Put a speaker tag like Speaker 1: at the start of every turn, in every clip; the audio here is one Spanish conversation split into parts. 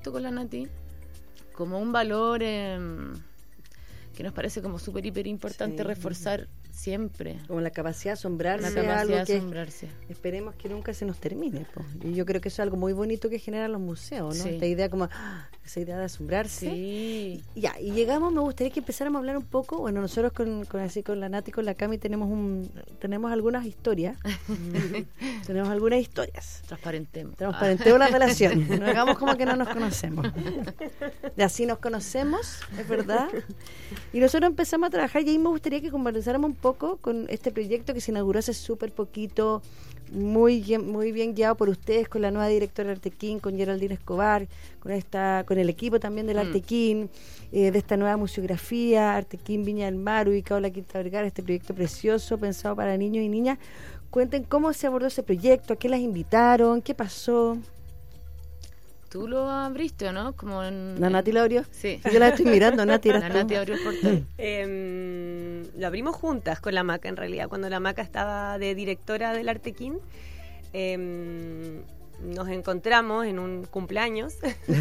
Speaker 1: justo con la Nati, como un valor que nos parece como súper, hiper importante reforzar siempre.
Speaker 2: Como la capacidad de asombrarse.
Speaker 1: La capacidad
Speaker 2: algo
Speaker 1: de
Speaker 2: que
Speaker 1: asombrarse.
Speaker 2: Esperemos que nunca se nos termine. Y yo creo que eso es algo muy bonito que generan los museos, ¿no? Sí. Esta idea como, esa idea de asombrarse.
Speaker 1: Sí.
Speaker 2: Ya, y llegamos, me gustaría que empezáramos a hablar un poco. Bueno, nosotros con la Nati, con la Cami tenemos algunas historias. Tenemos algunas historias.
Speaker 1: Transparentemos
Speaker 2: la relación. No hagamos como que no nos conocemos. Y así nos conocemos, es verdad. Y nosotros empezamos a trabajar y ahí me gustaría que conversáramos un poco con este proyecto que se inauguró hace súper poquito, muy bien guiado por ustedes, con la nueva directora de Artequín, con Geraldine Escobar, con el equipo también del Artequín, de esta nueva museografía, Artequín Viña del Mar, ubicado en la Quinta Vergara, este proyecto precioso, pensado para niños y niñas. Cuenten cómo se abordó ese proyecto, a qué las invitaron, qué pasó.
Speaker 1: Tú lo abriste, ¿no? Como
Speaker 2: ¿La Nati lo abrió?
Speaker 1: Sí.
Speaker 2: Yo la estoy mirando, Nati.
Speaker 1: La Nati abrió el portal.
Speaker 3: Lo abrimos juntas con la Maca, en realidad. Cuando la Maca estaba de directora del Artequín, nos encontramos en un cumpleaños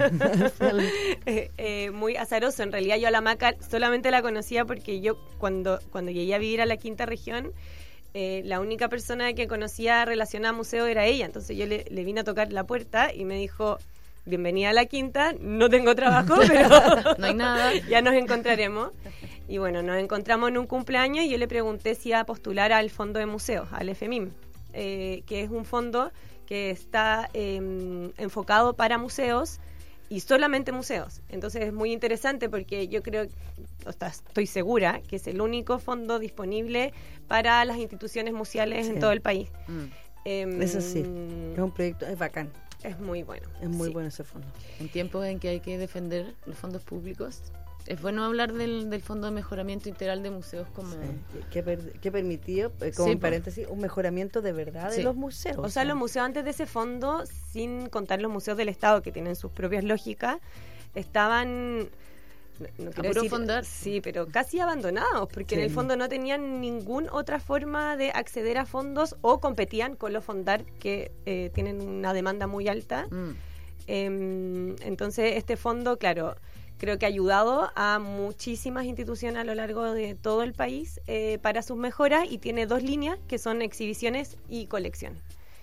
Speaker 3: muy azaroso. En realidad yo a la Maca solamente la conocía porque yo cuando llegué a vivir a la Quinta Región, la única persona que conocía relacionada a museo era ella. Entonces yo le vine a tocar la puerta y me dijo: bienvenida a la Quinta, no tengo trabajo, pero
Speaker 1: no hay nada,
Speaker 3: ya nos encontraremos. Y bueno, nos encontramos en un cumpleaños y yo le pregunté si iba a postular al Fondo de Museos, al FMIM, que es un fondo que está enfocado para museos y solamente museos. Entonces es muy interesante porque yo creo, estoy segura, que es el único fondo disponible para las instituciones museales en todo el país.
Speaker 2: Eso sí, es un proyecto, es bacán.
Speaker 3: Es muy bueno.
Speaker 2: Es muy bueno ese fondo.
Speaker 1: En tiempos en que hay que defender los fondos públicos, es bueno hablar del Fondo de Mejoramiento Integral de Museos como...
Speaker 2: Sí, que permitió, como en paréntesis, un mejoramiento de verdad de los museos.
Speaker 3: O sea, los museos antes de ese fondo, sin contar los museos del Estado, que tienen sus propias lógicas, estaban... No quiero decir,
Speaker 1: fondar.
Speaker 3: Sí, pero casi abandonados, porque en el fondo no tenían ninguna otra forma de acceder a fondos o competían con los fondar que tienen una demanda muy alta. Entonces, este fondo, claro, creo que ha ayudado a muchísimas instituciones a lo largo de todo el país para sus mejoras, y tiene 2 líneas que son exhibiciones y colecciones.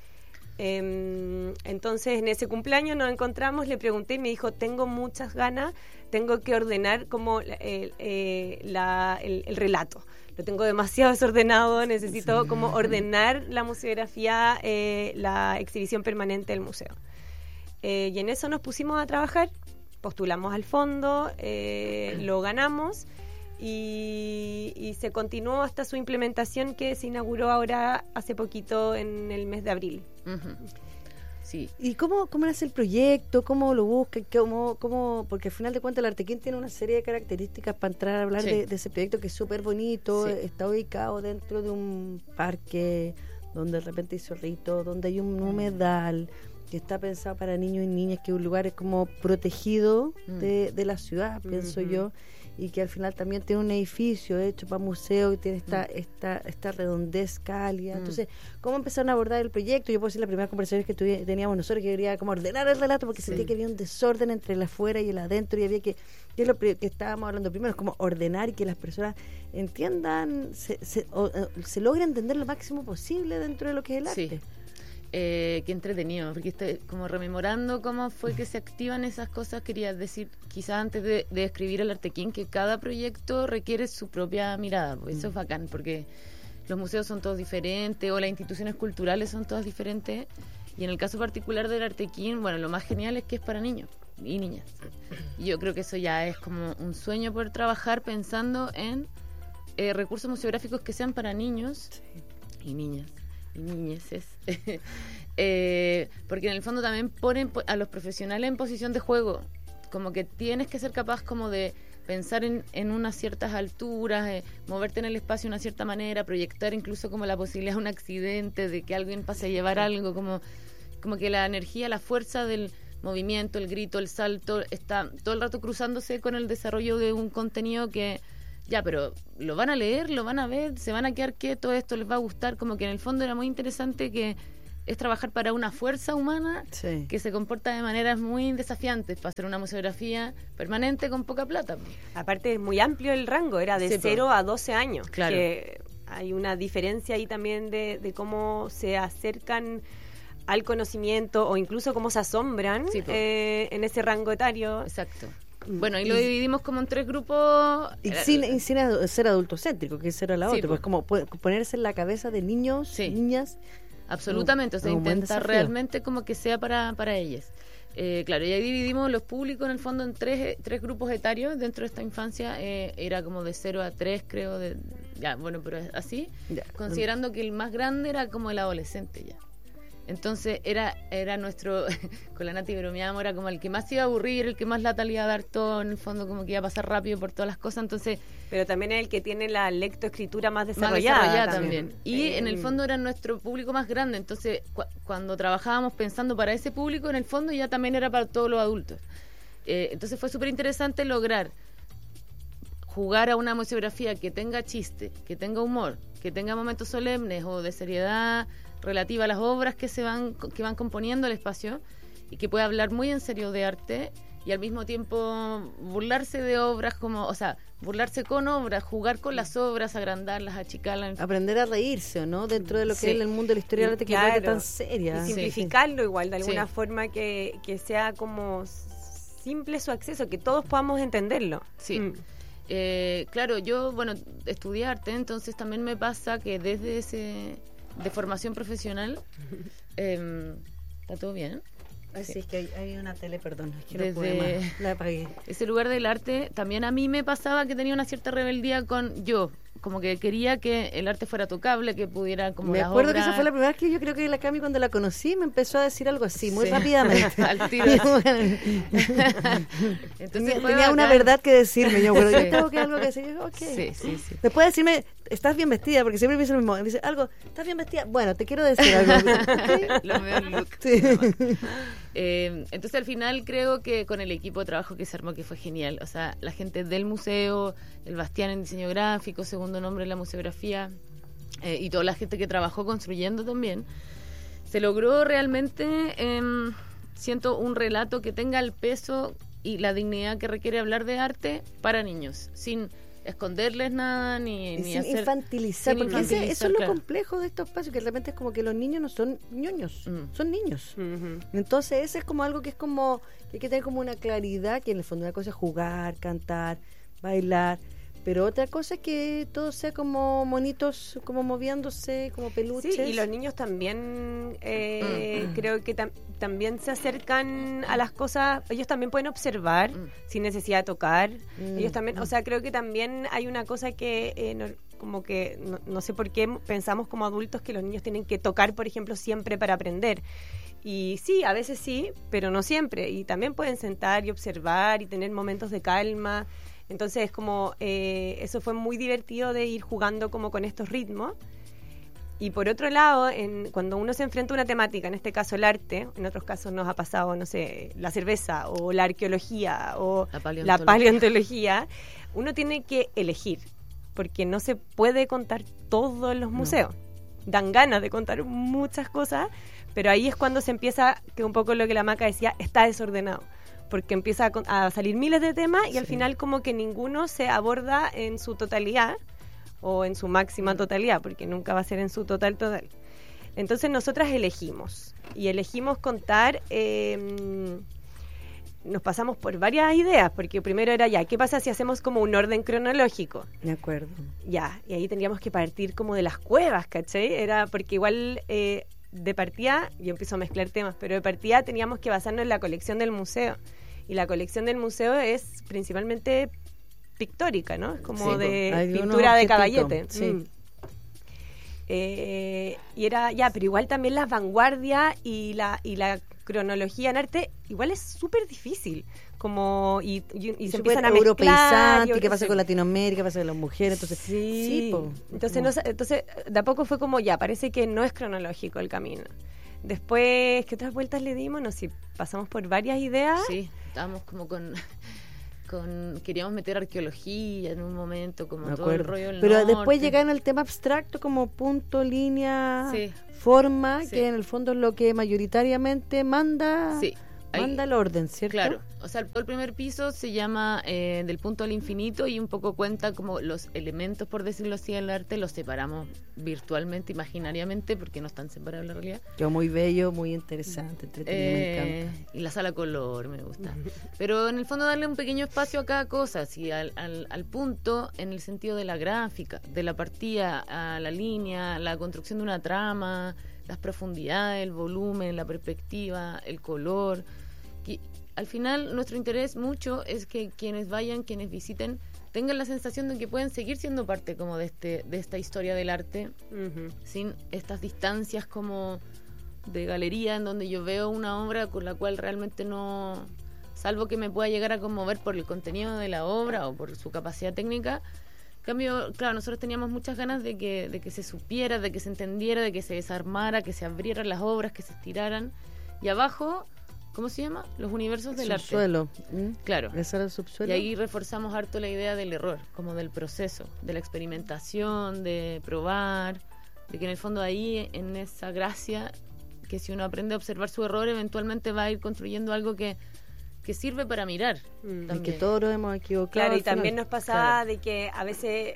Speaker 3: Entonces en ese cumpleaños nos encontramos, le pregunté y me dijo: tengo muchas ganas, tengo que ordenar como el relato, lo tengo demasiado desordenado, necesito como ordenar la museografía, la exhibición permanente del museo, y en eso nos pusimos a trabajar, postulamos al fondo, lo ganamos y se continuó hasta su implementación, que se inauguró ahora hace poquito en el mes de abril.
Speaker 1: Sí.
Speaker 2: ¿Y cómo nace el proyecto? ¿Cómo lo buscan? Porque al final de cuentas el Artequín tiene una serie de características para entrar a hablar de ese proyecto, que es súper bonito, está ubicado dentro de un parque donde de repente hay zorrito, donde hay un humedal, que está pensado para niños y niñas, que es un lugar como protegido de la ciudad, pienso yo, y que al final también tiene un edificio hecho para museo y tiene esta redondez cálida. Entonces, ¿cómo empezaron a abordar el proyecto? Yo puedo decir, las primeras conversaciones que teníamos nosotros, que quería como ordenar el relato, porque sentía que había un desorden entre el afuera y el adentro, y había que es lo que estábamos hablando primero, es como ordenar y que las personas entiendan, se logre entender lo máximo posible dentro de lo que es el arte.
Speaker 1: Qué entretenido, porque estoy como rememorando cómo fue que se activan esas cosas. Quería decir, quizás antes de escribir el Artequín, que cada proyecto requiere su propia mirada, pues eso es bacán, porque los museos son todos diferentes, o las instituciones culturales son todas diferentes, y en el caso particular del Artequín, bueno, lo más genial es que es para niños y niñas, y yo creo que eso ya es como un sueño, poder trabajar pensando en recursos museográficos que sean para niños y niñas y niñeces, porque en el fondo también ponen a los profesionales en posición de juego, como que tienes que ser capaz como de pensar en unas ciertas alturas, moverte en el espacio de una cierta manera, proyectar incluso como la posibilidad de un accidente, de que alguien pase a llevar algo, como que la energía, la fuerza del movimiento, el grito, el salto, está todo el rato cruzándose con el desarrollo de un contenido que ya, pero lo van a leer, lo van a ver, se van a quedar quietos, esto les va a gustar. Como que en el fondo era muy interesante que es trabajar para una fuerza humana que se comporta de maneras muy desafiantes para hacer una museografía permanente con poca plata.
Speaker 3: Aparte es muy amplio el rango, era de 0 a 12 años.
Speaker 1: Claro.
Speaker 3: Que hay una diferencia ahí también de cómo se acercan al conocimiento o incluso cómo se asombran en ese rango etario.
Speaker 1: Exacto. Bueno, y lo dividimos como en 3 grupos.
Speaker 2: Y sin ser adultocéntrico, que esa era la otra. Pues como ponerse en la cabeza de niños, niñas.
Speaker 1: Absolutamente, o sea, intentar realmente como que sea para ellas. Claro, y ahí dividimos los públicos en el fondo en tres grupos etarios dentro de esta infancia. Era como de 0 a 3, creo. Pero así. Considerando que el más grande era como el adolescente ya. Entonces era nuestro, con la Nati bromeábamos, era como el que más se iba a aburrir, el que más lata le iba a dar todo, en el fondo como que iba a pasar rápido por todas las cosas, entonces...
Speaker 3: Pero también es el que tiene la lectoescritura más desarrollada
Speaker 1: también. Y en el fondo era nuestro público más grande, entonces cuando trabajábamos pensando para ese público, en el fondo ya también era para todos los adultos. Entonces fue súper interesante lograr jugar a una museografía que tenga chiste, que tenga humor, que tenga momentos solemnes o de seriedad relativa a las obras que van componiendo el espacio y que pueda hablar muy en serio de arte y al mismo tiempo burlarse de obras burlarse con obras, jugar con las obras, agrandarlas, achicarlas.
Speaker 2: Aprender a reírse, ¿no? Dentro de lo que es el mundo de la historia del arte, que es tan seria.
Speaker 3: Y simplificarlo igual, de alguna forma que sea como simple su acceso, que todos podamos entenderlo.
Speaker 1: Sí. Claro, yo, estudié arte, entonces también me pasa que desde de formación profesional, ¿está todo bien?
Speaker 2: Sí, es que hay una tele, perdón, es que
Speaker 1: desde
Speaker 2: la apagué.
Speaker 1: Ese lugar del arte, también a mí me pasaba que tenía una cierta rebeldía como que quería que el arte fuera tocable, que pudiera como
Speaker 2: me acuerdo que esa fue la primera vez que yo creo que la Cami, cuando la conocí, me empezó a decir algo así, muy rápidamente.
Speaker 1: Al tiro.
Speaker 2: Entonces tenía una verdad que decirme, yo tengo que algo que decir, yo, okay.
Speaker 1: Sí.
Speaker 2: Después decirme, estás bien vestida, porque siempre me dice lo mismo, me dice algo, estás bien vestida, bueno, te quiero decir algo.
Speaker 1: Lo veo en look. Sí. Entonces al final creo que con el equipo de trabajo que se armó, que fue genial, o sea, la gente del museo, el Bastián en diseño gráfico, segundo nombre en la museografía, y toda la gente que trabajó construyendo también, se logró realmente, siento, un relato que tenga el peso y la dignidad que requiere hablar de arte para niños, sin esconderles nada ni
Speaker 2: sin
Speaker 1: hacer
Speaker 2: infantilizar, porque eso es lo complejo de estos espacios, que realmente es como que los niños no son ñoños, son niños. Entonces ese es como algo que es como que hay que tener como una claridad, que en el fondo una cosa es jugar, cantar, bailar, pero otra cosa es que todo sea como monitos, como moviéndose, como peluches.
Speaker 3: Sí, y los niños también creo que también se acercan a las cosas, ellos también pueden observar sin necesidad de tocar. Ellos también, o sea, creo que también hay una cosa que no sé por qué pensamos como adultos que los niños tienen que tocar, por ejemplo, siempre para aprender. Y sí, a veces sí, pero no siempre. Y también pueden sentar y observar y tener momentos de calma. Entonces es como eso fue muy divertido de ir jugando como con estos ritmos. Y por otro lado, cuando uno se enfrenta a una temática, en este caso el arte, en otros casos nos ha pasado, no sé, la cerveza o la arqueología o la paleontología, uno tiene que elegir, porque no se puede contar todo en los museos. Dan ganas de contar muchas cosas, pero ahí es cuando se empieza, que un poco lo que la Maca decía, está desordenado, porque empieza a salir miles de temas y al final como que ninguno se aborda en su totalidad o en su máxima totalidad, porque nunca va a ser en su total. Entonces nosotras elegimos contar, nos pasamos por varias ideas, porque primero era ¿qué pasa si hacemos como un orden cronológico?
Speaker 2: De acuerdo.
Speaker 3: Y ahí tendríamos que partir como de las cuevas, ¿cachai? Era porque igual de partida, yo empiezo a mezclar temas, pero de partida teníamos que basarnos en la colección del museo, y la colección del museo es principalmente pictórica, ¿no? Es como de pintura de caballete. Sí. Y era pero igual también las vanguardias y la cronología en arte igual es súper difícil, como y se empiezan a mezclar.
Speaker 2: ¿Qué pasa con Latinoamérica? ¿Qué pasa con las mujeres? Entonces
Speaker 3: entonces de a poco fue como parece que no es cronológico el camino. Después, ¿qué otras vueltas le dimos? No sé, pasamos por varias ideas.
Speaker 1: Sí, estábamos como con queríamos meter arqueología en un momento, como todo el rollo del
Speaker 2: Pero
Speaker 1: norte.
Speaker 2: después llegaron al tema abstracto como punto, línea,
Speaker 1: sí.
Speaker 2: forma,
Speaker 1: Sí.
Speaker 2: que en el fondo es lo que mayoritariamente manda,
Speaker 1: Sí.
Speaker 2: manda el orden, ¿cierto?
Speaker 1: Claro, o sea, el primer piso se llama Del punto al infinito y un poco cuenta como los elementos, por decirlo así, del arte los separamos virtualmente, imaginariamente, porque no están separados en la realidad.
Speaker 2: Quedó muy bello, muy interesante, entretenido, me encanta.
Speaker 1: Y la sala color me gusta. Pero en el fondo darle un pequeño espacio a cada cosa, así al punto en el sentido de la gráfica, de la partida a la línea, la construcción de una trama, las profundidades, el volumen, la perspectiva, el color. Y al final nuestro interés mucho es que quienes vayan, quienes visiten, tengan la sensación de que pueden seguir siendo parte como de esta historia del arte, sin estas distancias como de galería en donde yo veo una obra con la cual realmente no, salvo que me pueda llegar a conmover por el contenido de la obra o por su capacidad técnica. En cambio, claro, nosotros teníamos muchas ganas de que se supiera, de que se entendiera, de que se desarmara, que se abrieran las obras, que se estiraran. Y abajo, ¿cómo se llama? Los universos del
Speaker 2: subsuelo.
Speaker 1: arte. Claro.
Speaker 2: ¿Ese era el subsuelo?
Speaker 1: Y ahí reforzamos harto la idea del error, como del proceso, de la experimentación, de probar, de que en el fondo ahí, en esa gracia, que si uno aprende a observar su error, eventualmente va a ir construyendo algo que sirve para mirar.
Speaker 2: Y que todos nos hemos equivocado.
Speaker 3: Claro, y también nos pasaba de que a veces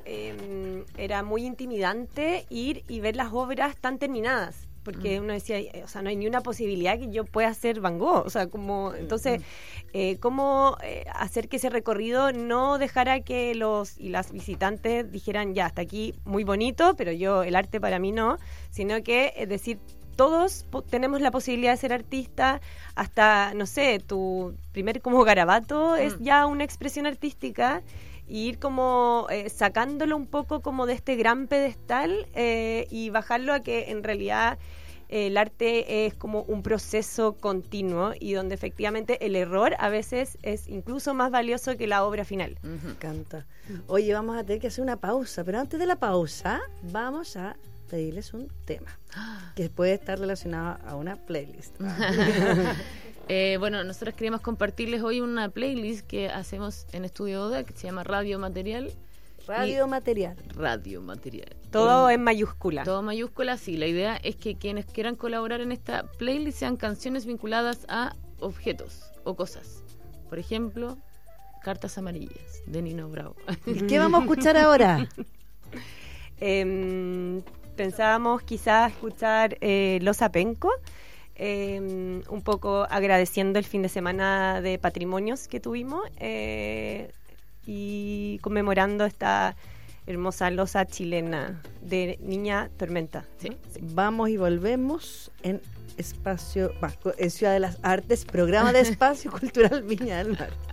Speaker 3: era muy intimidante ir y ver las obras tan terminadas. Porque uno decía, o sea, no hay ni una posibilidad que yo pueda hacer Van Gogh. O sea, como, entonces, ¿cómo hacer que ese recorrido no dejara que los y las visitantes dijeran, ya, hasta aquí muy bonito, pero el arte para mí no, sino que, es decir, todos tenemos la posibilidad de ser artistas, hasta, no sé, tu primer como garabato es ya una expresión artística, y ir como sacándolo un poco como de este gran pedestal y bajarlo a que en realidad el arte es como un proceso continuo y donde efectivamente el error a veces es incluso más valioso que la obra final.
Speaker 2: Me encanta. Oye, vamos a tener que hacer una pausa, pero antes de la pausa vamos a pedirles un tema que puede estar relacionado a una playlist.
Speaker 1: Bueno, nosotros queríamos compartirles hoy una playlist que hacemos en Estudio Oda que se llama Radio Material.
Speaker 2: Radio Material.
Speaker 3: Todo en mayúscula.
Speaker 1: Todo mayúscula, sí. La idea es que quienes quieran colaborar en esta playlist sean canciones vinculadas a objetos o cosas. Por ejemplo, Cartas Amarillas, de Nino Bravo.
Speaker 2: ¿Y qué vamos a escuchar ahora?
Speaker 3: Pensábamos quizás escuchar Los Apenco, un poco agradeciendo el fin de semana de patrimonios que tuvimos y conmemorando esta hermosa losa chilena de Niña Tormenta.
Speaker 1: Sí.
Speaker 2: Vamos y volvemos en Ciudad de las Artes, programa de Espacio Cultural Viña del Mar.